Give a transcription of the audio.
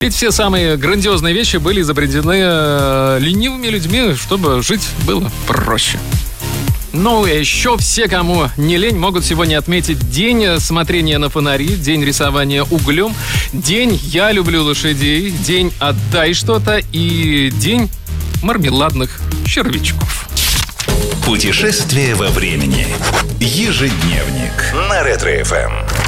Ведь все самые грандиозные вещи были изобретены ленивыми людьми, чтобы жить было проще. Ну и еще все, кому не лень, могут сегодня отметить день смотрения на фонари, день рисования углем, день «Я люблю лошадей», день «Отдай что-то» и день мармеладных червячков. Путешествие во времени. Ежедневник на Ретро-ФМ.